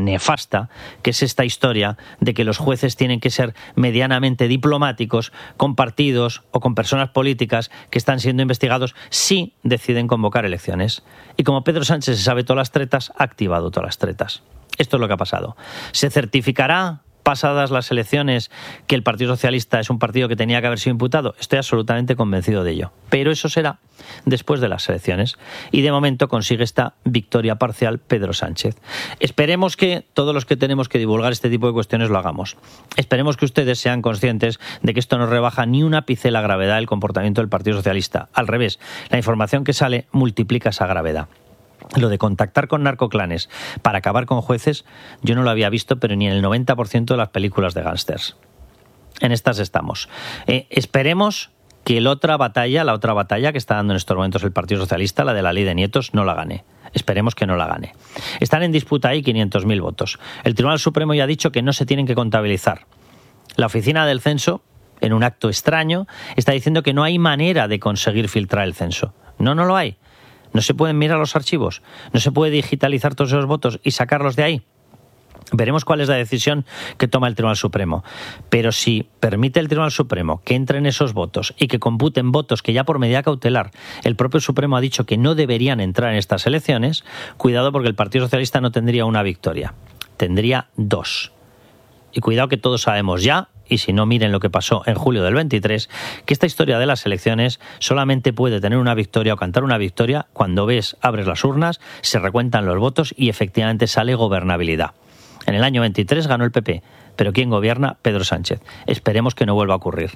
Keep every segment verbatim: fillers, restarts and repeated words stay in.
nefasta, que es esta historia de que los jueces tienen que ser medianamente diplomáticos con partidos o con personas políticas que están siendo investigados si deciden convocar elecciones. Y como Pedro Sánchez se sabe todas las tretas, ha activado todas las tretas. Esto es lo que ha pasado. ¿Se certificará, pasadas las elecciones, que el Partido Socialista es un partido que tenía que haber sido imputado? Estoy absolutamente convencido de ello. Pero eso será después de las elecciones. Y de momento consigue esta victoria parcial Pedro Sánchez. Esperemos que todos los que tenemos que divulgar este tipo de cuestiones lo hagamos. Esperemos que ustedes sean conscientes de que esto no rebaja ni un ápice la gravedad del comportamiento del Partido Socialista. Al revés, la información que sale multiplica esa gravedad. Lo de contactar con narcoclanes para acabar con jueces, yo no lo había visto, pero ni en el noventa por ciento de las películas de gángsters. En estas estamos. Eh, esperemos que la otra batalla, la otra batalla que está dando en estos momentos el Partido Socialista, la de la ley de nietos, no la gane. Esperemos que no la gane. Están en disputa ahí quinientos mil votos. El Tribunal Supremo ya ha dicho que no se tienen que contabilizar. La Oficina del Censo, en un acto extraño, está diciendo que no hay manera de conseguir filtrar el censo. No, no lo hay. No se pueden mirar los archivos, no se puede digitalizar todos esos votos y sacarlos de ahí. Veremos cuál es la decisión que toma el Tribunal Supremo. Pero si permite el Tribunal Supremo que entren esos votos y que computen votos que ya por medida cautelar el propio Supremo ha dicho que no deberían entrar en estas elecciones, cuidado porque el Partido Socialista no tendría una victoria, tendría dos. Y cuidado que todos sabemos ya, y si no miren lo que pasó en julio del veintitrés, que esta historia de las elecciones solamente puede tener una victoria o cantar una victoria cuando ves, abres las urnas, se recuentan los votos y efectivamente sale gobernabilidad. En el año veintitrés ganó el P P, pero ¿quién gobierna? Pedro Sánchez. Esperemos que no vuelva a ocurrir.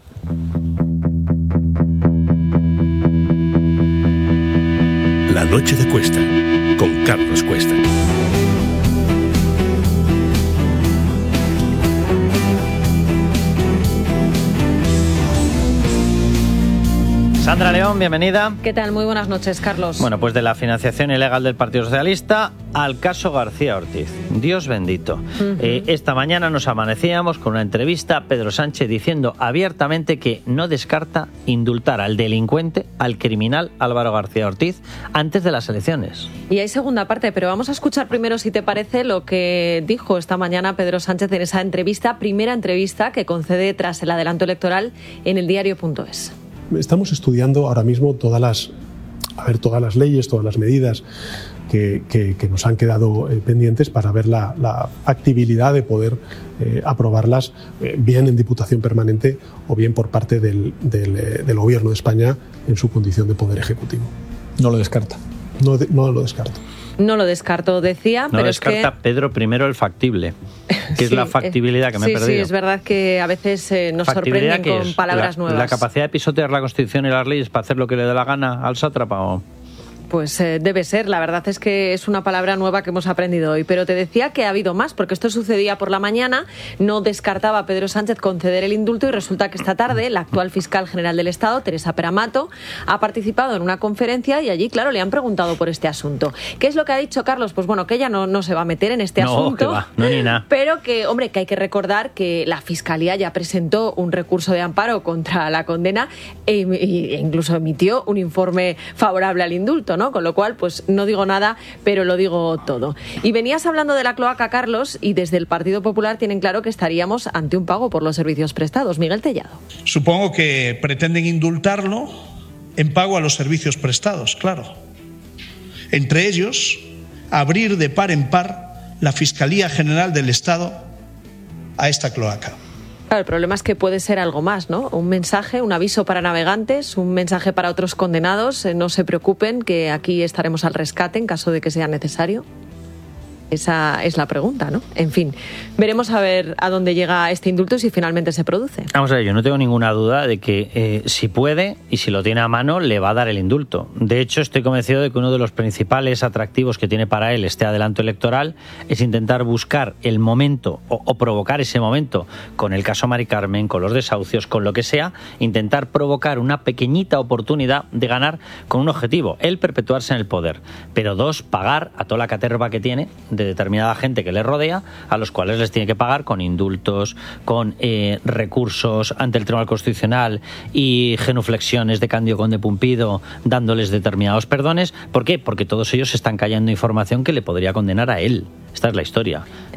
La noche de Cuesta, con Carlos Cuesta. Sandra León, bienvenida. ¿Qué tal? Muy buenas noches, Carlos. Bueno, pues de la financiación ilegal del Partido Socialista al caso García Ortiz. Dios bendito. Uh-huh. Eh, esta mañana nos amanecíamos con una entrevista a Pedro Sánchez diciendo abiertamente que no descarta indultar al delincuente, al criminal Álvaro García Ortiz, antes de las elecciones. Y hay segunda parte, pero vamos a escuchar primero, si te parece, lo que dijo esta mañana Pedro Sánchez en esa entrevista, primera entrevista que concede tras el adelanto electoral en el diario punto es. Estamos estudiando ahora mismo todas las, a ver, todas las leyes, todas las medidas que, que, que nos han quedado eh, pendientes para ver la, la factibilidad de poder eh, aprobarlas eh, bien en Diputación Permanente o bien por parte del, del, eh, del Gobierno de España en su condición de Poder Ejecutivo. No lo descarta. No, de, no lo descarto. No lo descarto, decía, no pero lo es que... descarta Pedro primero el factible, que es sí, la factibilidad que me sí, he perdido. Sí, es verdad que a veces eh, nos sorprenden con es? palabras la, nuevas. ¿La capacidad de pisotear la Constitución y las leyes para hacer lo que le dé la gana al sátrapa o...? Pues eh, debe ser, la verdad es que es una palabra nueva que hemos aprendido hoy, pero te decía que ha habido más, porque esto sucedía por la mañana, no descartaba Pedro Sánchez conceder el indulto y resulta que esta tarde la actual fiscal general del Estado, Teresa Peramato, ha participado en una conferencia y allí, claro, le han preguntado por este asunto. ¿Qué es lo que ha dicho Carlos? Pues bueno, que ella no, no se va a meter en este no, asunto, que va. No, ni nada. Pero que, hombre, que hay que recordar que la Fiscalía ya presentó un recurso de amparo contra la condena e, e incluso emitió un informe favorable al indulto, ¿no? Con lo cual, pues no digo nada, pero lo digo todo. Y venías hablando de la cloaca, Carlos, y desde el Partido Popular tienen claro que estaríamos ante un pago por los servicios prestados. Miguel Tellado. Supongo que pretenden indultarlo en pago a los servicios prestados, claro. Entre ellos, abrir de par en par la Fiscalía General del Estado a esta cloaca. Claro, el problema es que puede ser algo más, ¿no? Un mensaje, un aviso para navegantes, un mensaje para otros condenados. Eh, no se preocupen, que aquí estaremos al rescate en caso de que sea necesario. Esa es la pregunta, ¿no? En fin, veremos a ver a dónde llega este indulto y si finalmente se produce. Vamos a ver, yo no tengo ninguna duda de que eh, si puede y si lo tiene a mano le va a dar el indulto. De hecho, estoy convencido de que uno de los principales atractivos que tiene para él este adelanto electoral es intentar buscar el momento o, o provocar ese momento con el caso Mari Carmen, con los desahucios, con lo que sea, intentar provocar una pequeñita oportunidad de ganar con un objetivo, el perpetuarse en el poder, pero dos, pagar a toda la caterva que tiene de determinada gente que le rodea, a los cuales les tiene que pagar con indultos, con eh, recursos ante el Tribunal Constitucional y genuflexiones de Cándido Conde Pumpido dándoles determinados perdones. ¿Por qué? Porque todos ellos están callando información que le podría condenar a él. Esta es la historia.